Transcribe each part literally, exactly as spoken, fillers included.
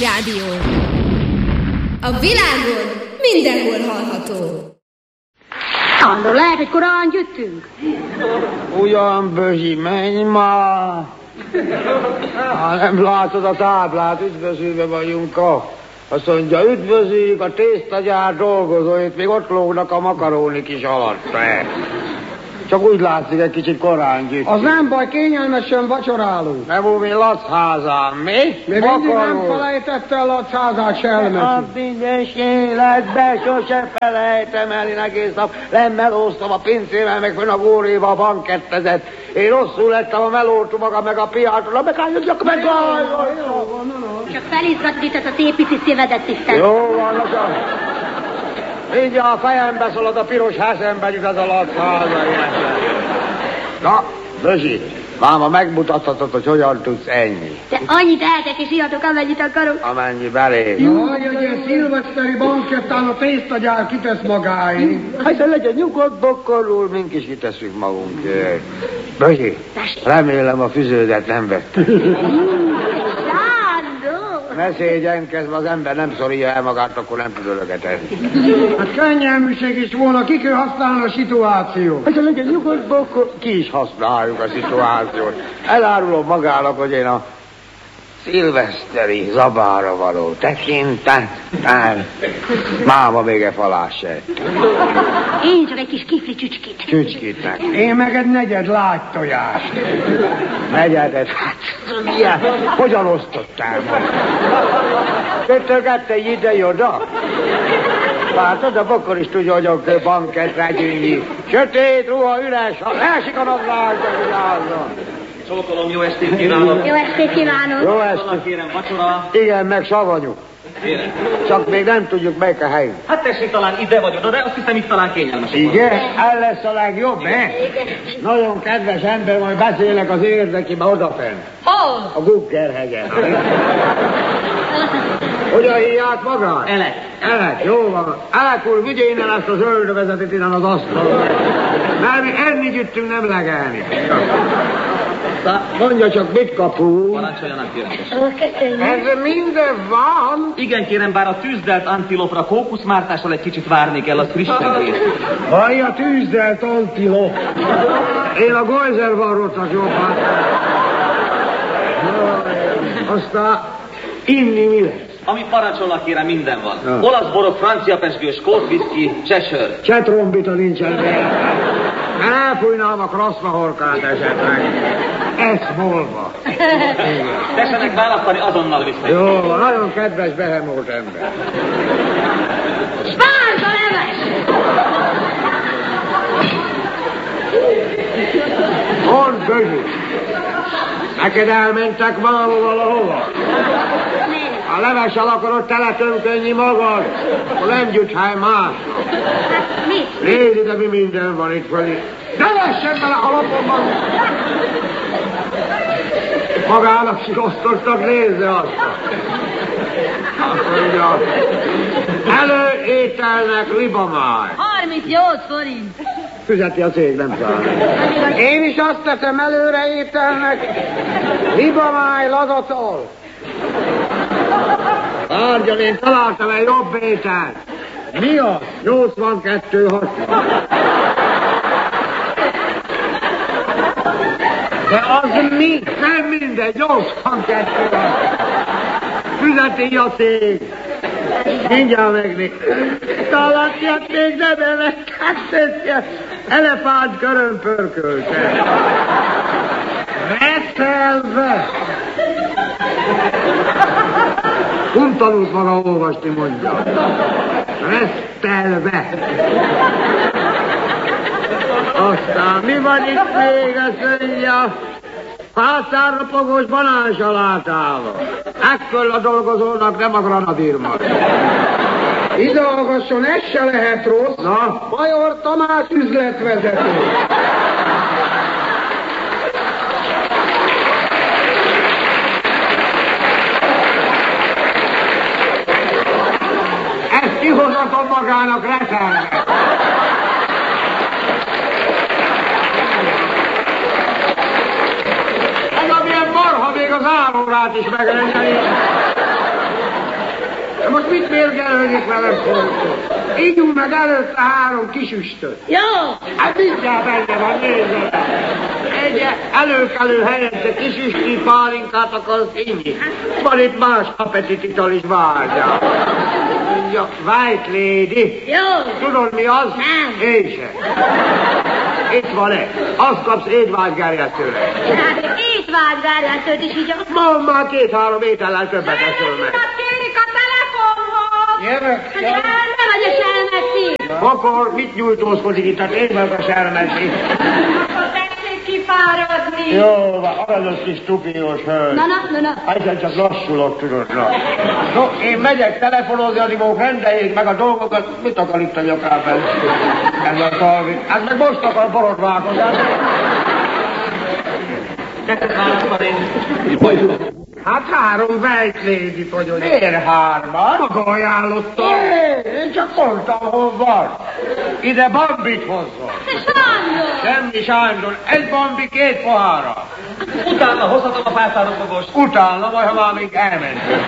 Rádió. A világon mindenhol hallható. Andor, lehet, hogy korán jöttünk? Ugyan, Bözsi, menj már! Ha nem látod a táblát, üdvözülve vagyunk a... Azt mondja, üdvözüljük a tésztagyár dolgozóit, még ott lógnak a makarónik is alatt. Csak úgy látszik, egy kicsit korán gyűjtünk. Az nem baj, kényelmesen vacsorálunk. Nem úgy, mint Lacházán, mi? Mi mindig nem felejtette a Lacházát selmet. A büdös életben sose felejtem el, én egész nap lemelóztam a pincével, meg fönn a góréba a bankettezett. Én rosszul lettem a melótumaga, meg a piától, meg álljuk meg a... Csak felizgatod itt ezt a építi szívedet tisztelt. Jó van, csak... Így a fejembe szalad a piros heszembe jut ez a Lacházai. Na, Bözsi, máma megmutathatod, hogy hogyan tudsz enni. Te annyit eltek és ihatok, amennyit akarok. Amennyi belé. Jaj, hogy ilyen szilveszteri bankettán a tésztagyár kitesz magáig. Hát, de legyen nyugodt, bokkorul, mink is kiteszünk magunkért. Bözsi, remélem a füződet nem vettem. Ne szégyenkezz, az ember nem szorítja el magát, akkor nem tud öleget enni. Hát könnyelműség is volna, ki kell használni a szituációt. Hát, legyen nyugodtba, akkor ki is használjuk a szituációt. Elárulom magának, hogy én a szilveszteri zabára való tekintettel máma még egy falás se. Én csak egy kis kifli csücskét. Csücskét neki. Én meg egy negyed lágy tojást. Negyedet? Hát, milyen? Hogyan osztottál most? Kötögette ide-oda? Látod, a bokor is tudja, hogy a banketre gyűnyi. Sötét ruha, üres, ha leesik a nadrágba, vigyázzon. Csókolom, jó estét kívánok! Jó estét kívánok! Jó estét! Kérem, vacsora! Igen, meg savanyú. Kérem. Csak még nem tudjuk, melyik a hely. Hát tessék, talán ide vagy oda, de azt hiszem itt talán kényelmesebb. Igen? El lesz a legjobb, ne? Nagyon kedves ember, majd beszélek az érdekibe odafenn. Hol? A Guggerhegyen. Hogyan hívják magát? Elek. Elek, jó van. Elek úr, vigye innen ezt a zöldövezetet innen az asztalra. Mert mi enni gyűjtünk, nem legelni. Mondja csak, mit kapunk? Parancsoljanak, kérem. Ez minden van. Igen, kérem, bár a tűzdelt antilopra kókuszmártással egy kicsit várni kell, az frissen kész. Vaj, a tűzdelt antilop. Én a gojzervarrottak jobban. Aztán inni mi lesz? Ami parancsolnak, kérem, minden van. Ja. Olasz borok, francia pezsgő, skót viszki, Cheshire. Se trombita nincsen benne. Elfújnám a kraszmahorkát esetleg. Eszmolva. Tessenek választani, azonnal vissza. Jó, nagyon kedves behemót ember. Spárga leves! Mondd, Bözsi. Neked elmentek máma valahova? A levessel akarod teletönködni magad, akkor nem gyűjts hely más. Mit? Nézd, de mi minden van itt felé. Ne lessen bele a lapomban! Magának is osztottak, nézze azt. Azt mondja, előételnek libamáj. harmincnyolc forint. Fizeti a cég, nem száll. Én is azt teszem előre ételnek. Libamáj lazacol. Várjon, én találtam egy jobb ételt. Mi az? nyolcvankettő hatvan. De az mi? Nem mindegy, nyolcvankettő hatvan. Fizeti a cég. Mindjárt megnéz. Találtját még nem evetett, elefánt körön pörkölte. Veszelve! Nem tanult maga olvasni, mondja. Resztelve. Aztán mi van itt még, azt mondja? Hátszárropogós banánsalátával. Ekkor a dolgozónak nem a granadírmat. Idalgasson, ez se lehet rossz. Na? Bajor Tamás üzletvezető. Ezt kihozatom magának reszelve. Ez amilyen marha még az árórát is megrendeli. mit mérgelődik velem szólító? Ígyunk meg előtte három kis üstöt. Jó. Hát mindjárt benne van, nézd. Egy előkelő helyette kis üstű pálinkát akarsz inni. Van itt más appetitital is várja. Mondja, White Lady. Jó. Tudod mi az? Nem. Én sem. Itt van egy. Azt kapsz étvágygerjesztőre. Hát étvágygerjesztőt is így a... Mondd már két-három étellel többet eszöl meg. Kérjük a telefonhoz. Jövök, jövök. Nem vagyok elmeszi. Akkor mit nyújtózkodik itt a tényleg a sermeszi? Tessék kifáradni. Jó, van, az az kis tupiós hölgy. Na, na, na, na. Egyszer csak lassulok, tudod, na. No, én megyek telefonozni, addig maguk rendeljék meg a dolgokat. Mit akar itt a nyakában? Ez a szalvit. Hát meg most akar borotválkozni. Hát három White Lady vagyok. Miért hárman? Maga ajánlotta. Én csak mondtam, hol van. Ide Bambit hozzon. Sándor. Semmi Sándor. Egy Bambi, két pohára. Utána hozhatom a pálcádat magos. Utána, majd ha már még elmentünk.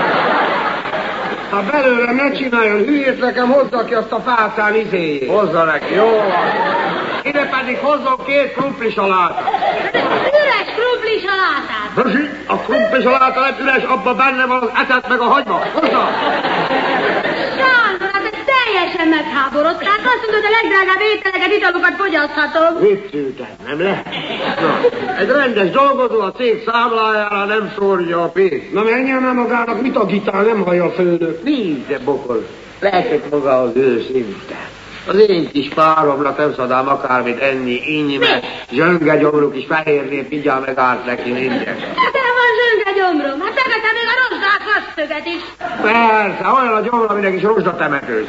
Ha belőlem ne csináljon hülyét, nekem hozza ki azt a pálcán izéjét. Hozza neki, jó van. Ide pedig hozzon két krumpli salátát. Üres krumpli salátát. Rösi, a krumpli saláta lett üres, abban benne van az etet meg a hagyma. Hozzá! Sándor, hát ezt teljesen megháborodták. Azt mondod, a legdrágább ételeket, italokat fogyaszthatom. Vicceltem, nem lehet? Na, egy rendes dolgozó a cég számlájára nem szórja a pénzt. Na menjen már magának, mit agitál, nem hallja a főnök. Nincs, de bokor. Lehetek maga az őszinte. Az én kis páromnak nem szadám akármit enni, inni, mert zsöngegyomruk is fehérnél pigyál meg át neki minden. Hát el van zsöngegyomrom. Hát tegetem még a rozsdák hasztöget is. Persze, olyan a gyomra, aminek is rozsdatemetős.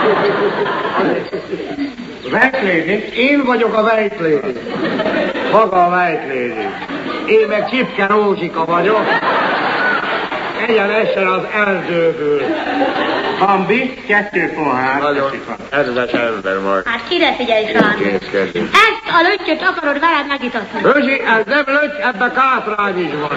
White Lady? Én vagyok a White Lady. Maga a White Lady. Én meg Csipke Rózsika vagyok. Egyenesen az erdőből. Bambi, kettő pohár. Nagyon erzes ember vagy. Hát kire figyelj, Sándor? Készkedjünk. Ezt a löttyöt akarod veled megitatni. Rözsi, ez nem löty, ebben kátrány is van.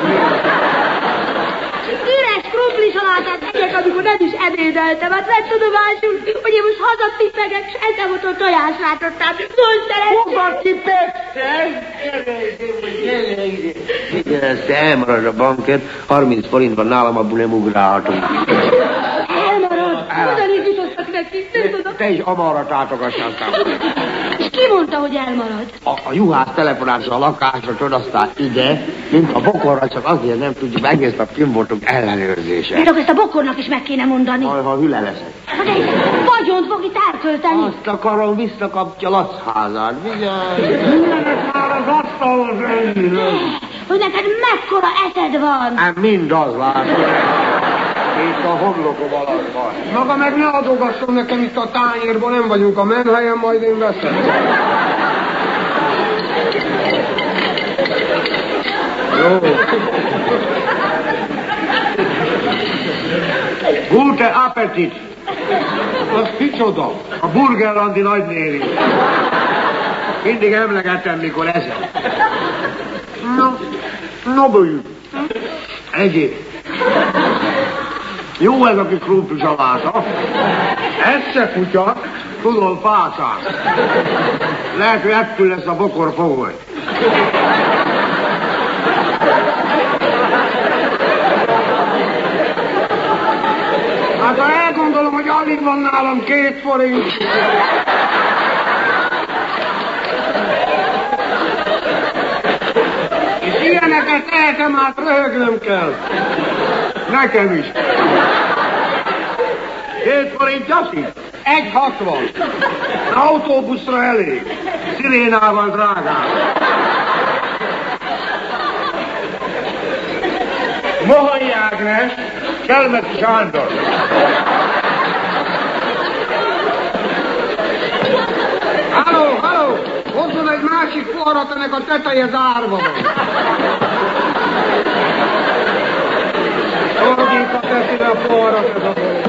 Üres krumpli salátát egyek, amikor nem is ebédeltem. Hát vett tudomásul, hogy én most hazatippegek, s eszem ott a tojásrátottál. Most szeretném. Hazatippegsz? Igen, ezt elmarad a banket, harminc forint van nálam, abból nem ugrálhatunk. Elmarad? Hogyan is jutottak neki? Nem tudom. Te is amarra tátogassál. És ki mondta, hogy elmarad? A, a juhász telefonált a lakásra, tudod, aztán ide, mint a bokorra, csak azért nem tudjuk, egész nap kim voltunk ellenőrzése. Csak ezt a bokornak is meg kéne mondani. Ha, ha hüle leszek. Hát egy vagyont fog itt elkölteni. Azt akarom, visszakapja Laczházát. Vigyázz! Mindenek már az asztalhoz enni. Hogy neked mekkora eszed van. Hát mind az látod. Itt a homlokom alatt van. Maga meg ne adogasson nekem itt a tányérban, nem vagyunk a menhelyen, majd én veszem. Jó. Gute Appetit! Az kicsoda? A Burgerlandi nagynéni. Mindig emlegetem, mikor ezem. No, no bőjük. Egyéb. Jó ez a kis krumpli saláta. Ez se kutya, tudom, pálcán. Lehet, hogy ettől lesz a bokor fogoly. Hát ha elgondolom, hogy alig van nálam két forint. És ilyeneket tehetem, át röhögnöm kell. Nekem is. Két forint gyaszi? Egy hatvan. Autóbuszra elég. Szirénával drágán. Mohai Ágnes, Kelmeti Sándor. Halló, halló! Hozzon egy másik poharat, ennek a teteje zárva van. Ordít a tetére a poharat, ez a dolog.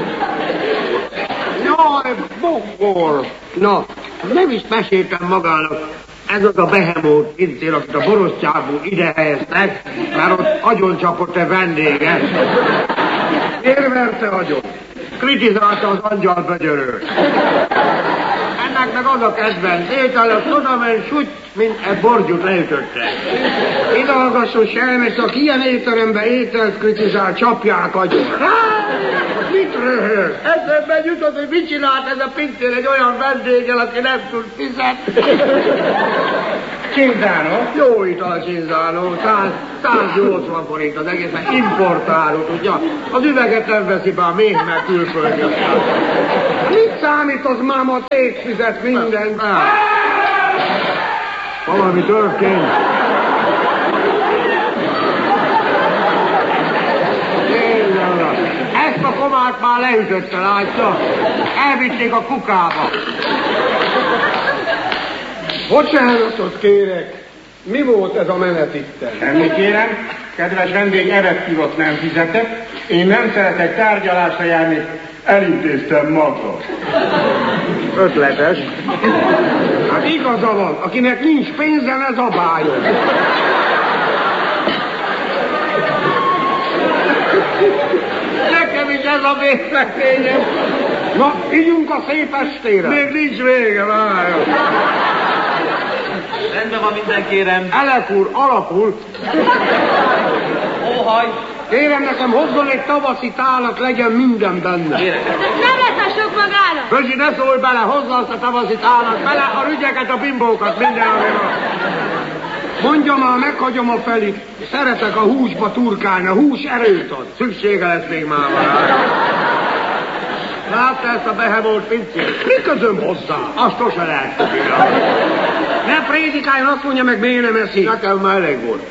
Jaj, bokor! Na, nem is meséltem magának. Ez az a behemót pincér, akit a borosztyából ide helyeztek, mert ott agyoncsapott egy vendéget. Miért verte agyon? kritizálta az angyalbögyörőt. Ennek meg az a kedvenc étel, az oda ment süt, mint egy borgyút leütötte. Ide hallgasson selmet, aki ilyen étterembe ételt kritizál, csapják agyon. Mit röhög? Eszembe jutott, hogy mit csinált ez a pincér egy olyan vendéggel, aki nem tud fizetni. Csinzánó? Jó ital csinzánó, száznyolcvan forint az egészen importáló, tudja? Az üveget nem veszi be a még meg külföldi. Mit számít az máma, a cég fizet mindent? Valami történt. Ezt a komát már leütötte, látja? Elvitték a kukába. Bocsánatot kérek, mi volt ez a menet itten? Semmi kérem, kedves vendég, erektívot nem fizetek, én nem szeretek tárgyalásra járni, elintéztem magam. Ötletes. Hát igaza van, akinek nincs pénze, ne zabáljon. Nekem is ez a véleményem. Na, ígyunk a szép estére. Még nincs vége, várjon. Rendben van minden, kérem. Elek úr, alapul. Óhaj. Kérem, nekem hozzon egy tavaszi tálat, legyen minden benne. Kérem. Nem lesz a sok magának. Fölzi, ne szólj bele, hozza azt a tavaszi tálat, bele a rügyeket, a bimbókat, minden, ami van. Mondja már, meghagyom a felit. Szeretek a húsba turkálni, a hús erőt ad. Szüksége lesz még már rá. Látta ezt a behemolt pincét? Mi közöm hozzá? Azt sose lehet tudja. Ne prédikáljon, azt mondja meg, miért nem eszik. Nekem már elég volt.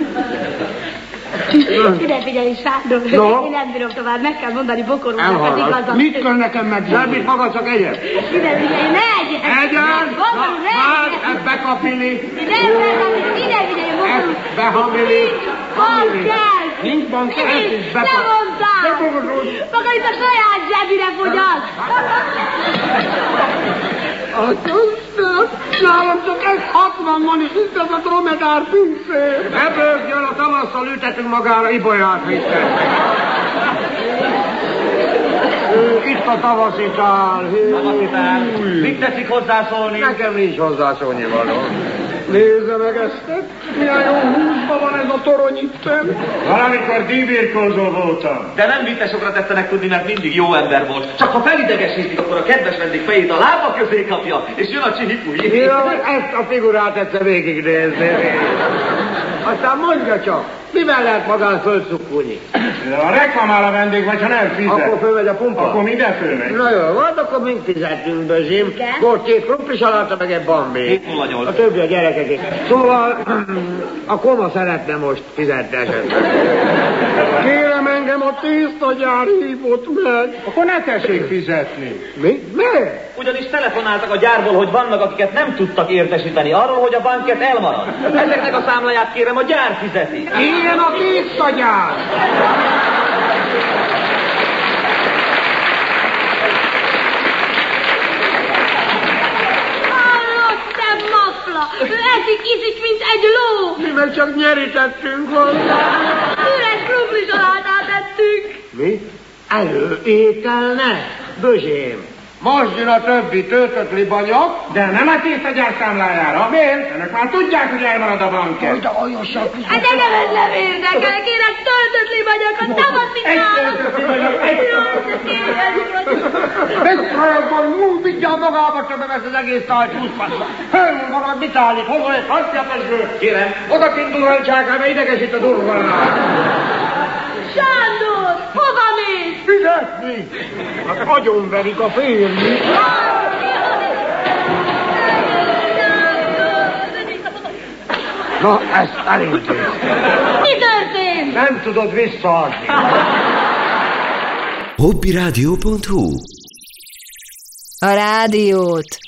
Ide figyelj, Sándor. No. Én nem bírom tovább, meg kell mondani Bokorúnak az Elhallgat. igazat. Mit kell nekem meg? Semmit, maga csak egyet. Ide figyelj, ne egyet. Egyen? Bokorú, ne Már, egyet. ezt bekapili. Nem, nem, ide figyelj, Bokorú. Ezt behamili. Bankkel. Nincs bankkel, ezt is Nem bekapili. mondtál. Maga itt a saját zsebire fogyaszt. Nálam csak egy hatvan van, és itt ez a dromedár pincér. Ne bőgjön, a tavasszal ütetünk magára ibolyát vissza. Itt a tavaszi tál. Tavaszitál. Mit teszik hozzászólni? Nekem nincs hozzászólni való. Nézze meg ezt, milyen jó húsban van ez a torony itten. Valamikor díjbirkózó voltam. De nem vittesokra tetszenek tudni, mert mindig jó ember volt. Csak ha felidegesítik, akkor a kedves vendég fejét a lába közé kapja, és jön a csihipúj. Ja, ezt a figurát egyszer végignézni. Aztán mondja csak, mivel lehet magán fölcukkulni? A reklamál a vendég, vagy ha nem fizet. Akkor fölmegy a pumpa? Akkor minden fölmegy. Na jó, van, akkor mind fizetünk, Bözsim. Volt két krumplis aláta, meg egy bambi. hét nulla nyolc. A többi a gyerekek. Szóval a koma szeretne most fizetni esetleg. Kérem, engem a tésztagyár hívott meg. Akkor ne tessék fizetni. Mi? Miért? Ugyanis telefonáltak a gyárból, hogy vannak, akiket nem tudtak értesíteni arról, hogy a banket elmarad. Ezeknek a számláját kérem, a gyár fizeti. Ilyen a tésztagyár! Hallod, te mafla! Ő eszik, iszik, mint egy ló! Mi meg csak nyerítettünk hozzá. Üres krumplis alátát ettünk! Mi? Előételnek? Bözsém. Most jön a többi töltött libanyag. De nem a tésztagyár számlájára. Miért? Önök már tudják, hogy elmarad a banket. De aljasak. Hát de nem ez nem érdekel, kérek töltött libanyag, a tavaszi Egy tálat! töltött libanyag, egy Megprajabban múl, mindjárt magába sem bevesz az egész tájt húszpaszra. Hölgyünk magad, mit állít? Hol van egy franciapesből? Kérem. Oda kint durrancsákra, mert idegesít a durvannál. Sándor, hova mész? Fizetni? Hát agyonverik a férni. Na, ezt elintéz. Mi történt? Nem tudod visszaadni. hobbyradio pont hu A rádiót